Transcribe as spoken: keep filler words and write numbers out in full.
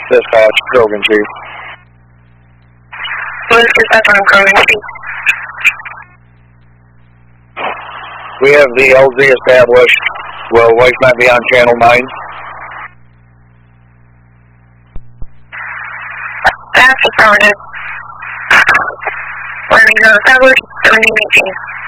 Dispatch, Krogan Chief. What is dispatch on Krogan Chief? We have the L Z established. Well, White might be on channel nine. That's affirmative. Landing zone established, seventeen eighteen.